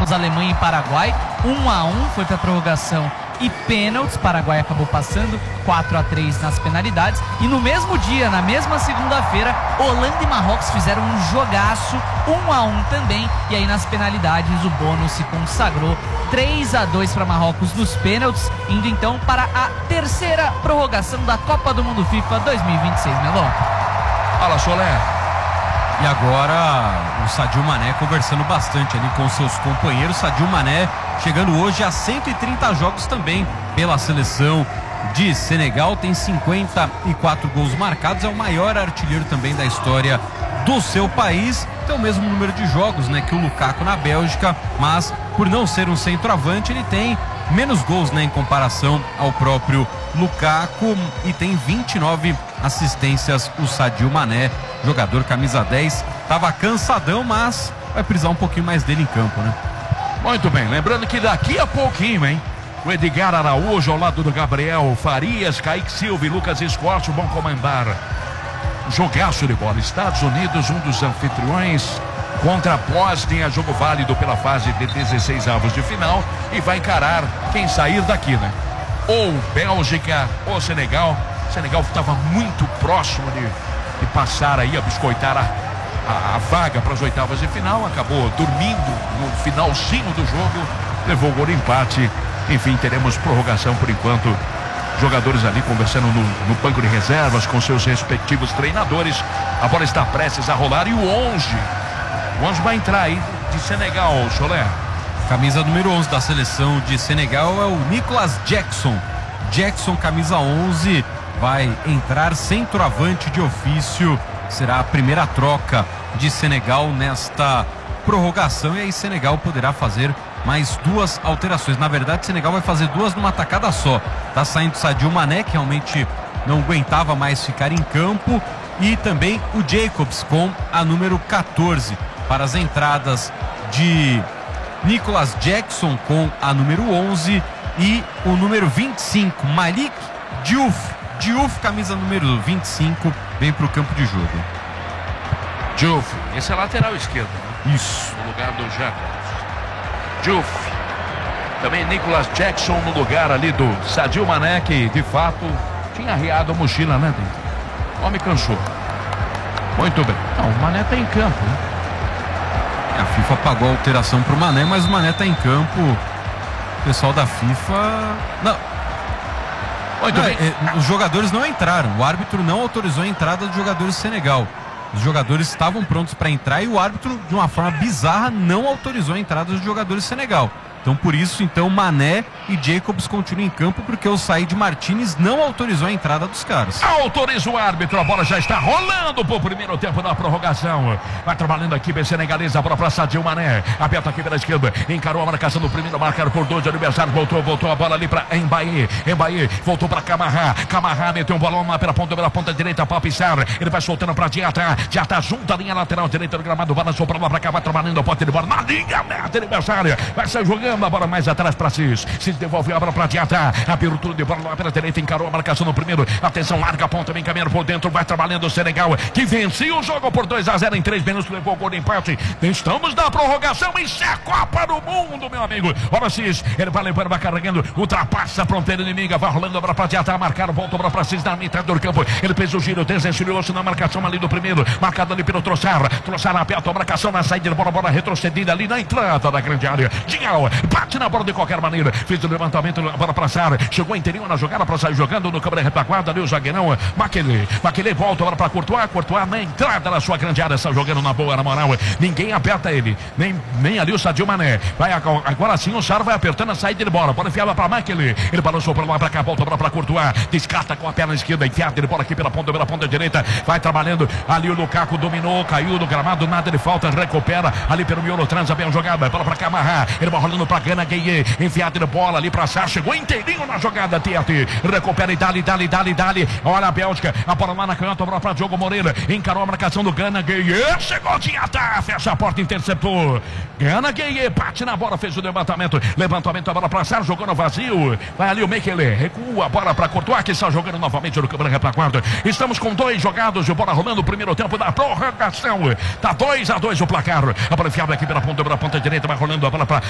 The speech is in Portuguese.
tivemos Alemanha e Paraguai, 1-1, foi para prorrogação e pênaltis. Paraguai acabou passando 4-3 nas penalidades. E no mesmo dia, na mesma segunda-feira, Holanda e Marrocos fizeram um jogaço, 1-1 também. E aí nas penalidades o Bono se consagrou, 3-2 para Marrocos nos pênaltis, indo então para a terceira prorrogação da Copa do Mundo FIFA 2026, Melon. Fala, Solé. E agora o Sadio Mané conversando bastante ali com seus companheiros. Sadio Mané chegando hoje a 130 jogos também pela seleção de Senegal, tem 54 gols marcados, é o maior artilheiro também da história do seu país. Tem o mesmo número de jogos, né, que o Lukaku na Bélgica, mas por não ser um centroavante ele tem menos gols, né, em comparação ao próprio Lukaku, e tem 29 assistências o Sadio Mané, jogador camisa 10, tava cansadão, mas vai precisar um pouquinho mais dele em campo, né? Muito bem, lembrando que daqui a pouquinho, hein, o Edgar Araújo ao lado do Gabriel Farias, Kaique Silva e Lucas Escorte vão comandar jogaço de bola. Estados Unidos, um dos anfitriões, contra a Bósnia, jogo válido pela fase de 16 avos de final, e vai encarar quem sair daqui, né? Ou Bélgica ou Senegal. Senegal estava muito próximo de passar aí, a biscoitar a vaga para as oitavas de final, acabou dormindo no finalzinho do jogo, levou o gol de empate. Enfim, teremos prorrogação por enquanto. Jogadores ali conversando no banco de reservas com seus respectivos treinadores. A bola está prestes a rolar e o 11 vai entrar aí de Senegal, Solé. Camisa número 11 da seleção de Senegal é o Nicolas Jackson. Jackson, camisa 11, vai entrar centroavante de ofício. Será a primeira troca de Senegal nesta prorrogação, e aí Senegal poderá fazer mais duas alterações. Na verdade, Senegal vai fazer duas numa tacada só. Tá saindo Sadio Mané, que realmente não aguentava mais ficar em campo, e também o Jacobs com a número 14. Para as entradas de Nicolas Jackson com a número 11 e o número 25, Malik Diouf. Diouf, camisa número 25, vem para o campo de jogo. Diouf, esse é lateral esquerdo, né? Isso. No lugar do Jacobs. Diouf. Também Nicolas Jackson no lugar ali do Sadio Mané, que de fato tinha arriado a mochila, né? O homem cansou. Muito bem. Não, o Mané tá em campo, né? A FIFA pagou a alteração para o Mané, mas o Mané tá em campo. O pessoal da FIFA... Não. Muito bem. Os jogadores não entraram. O árbitro não autorizou a entrada dos jogadores do Senegal. Os jogadores estavam prontos para entrar e o árbitro, de uma forma bizarra, não autorizou a entrada dos jogadores do Senegal. Então, por isso, Mané e Jacobs continuam em campo, porque o Said Martínez não autorizou a entrada dos caras. Autoriza o árbitro, a bola já está rolando pro primeiro tempo da prorrogação. Vai trabalhando aqui, bem senegalês, a bola para Sadio Mané. Aberto aqui pela esquerda, encarou a marcação do primeiro, marcado por 2 de aniversário. Voltou a bola ali para Mbaye. Voltou para Camarra meteu um bolão lá pela ponta direita para Pissar. Ele vai soltando para Diata junta a linha lateral direita do gramado, balançou para lá para cá, vai trabalhando a pote de bola na linha meta aniversário. Vai sair jogando a bola mais atrás para Cis devolveu a bola para Diata, abertura de bola lá pela direita, encarou a marcação no primeiro, atenção, larga a ponta, vem caminhando por dentro, vai trabalhando o Senegal, que venceu o jogo por 2-0 em 3 minutos, levou o gol de empate. Estamos na prorrogação, isso é Copa do Mundo, meu amigo. Olha Cis, ele vai levando, vai carregando, ultrapassa a fronteira inimiga, vai rolando a bola para Diata, marcaram, volta a bola para Cis na metade do campo, ele fez o giro, desenfilhou-se na marcação ali do primeiro, marcado ali pelo Trossard aperta a marcação na saída de bola retrocedida ali na entrada da grande área. Dinhal bate na bola de qualquer maneira, fez o levantamento, a bola para Sar, chegou interior na jogada para sair jogando no câmera retaguarda ali o zagueirão Maquelê volta a bola para Courtois na entrada da sua grande área, está jogando na boa, na moral, ninguém aperta ele, nem ali o Sadio Mané, vai agora sim o Sar vai apertando a saída de bola enfiava para Maquelê, ele balançou para lá para cá, volta a bola para Courtois, descarta com a perna esquerda, enfiada de bola aqui pela ponta direita, vai trabalhando ali o Lukaku, dominou, caiu no gramado, nada de falta, recupera ali pelo miolo, transa bem a jogada, bola para Camarra, ele vai rolando para Gana Gueye, enfiada de bola ali para Sar, chegou inteirinho na jogada, Tietê, recupera e dali, olha a Bélgica, a bola lá na canhota, a bola para Diogo Moreira, encarou a marcação do Gana Gueye, chegou Diata, fecha a porta, interceptou, Gana Gueye, bate na bola, fez o levantamento, a bola para Sar, jogou no vazio, vai ali o Mekele, recua a bola para Courtois, que está jogando novamente no câmera retaguarda, estamos com 2 jogados, de bola rolando o primeiro tempo da prorrogação, tá 2-2 o placar, a bola enfiada aqui pela ponta direita, vai rolando a bola para